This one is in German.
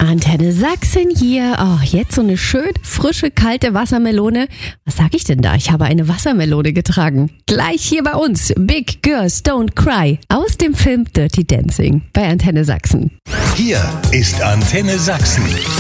Antenne Sachsen hier. Oh, jetzt so eine schön frische, kalte Wassermelone. Was sag ich denn da? Ich habe eine Wassermelone getragen. Gleich hier bei uns. Big Girls Don't Cry. Aus dem Film Dirty Dancing bei Antenne Sachsen. Hier ist Antenne Sachsen.